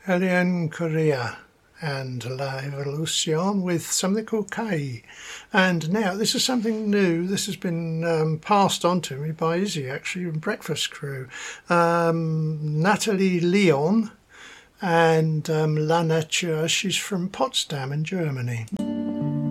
Hélène Correa and La Evolution with something called K. And now this is something new. This has been passed on to me by Izzy, actually, in Breakfast Crew. Natalie Leon and La Nature. She's from Potsdam in Germany.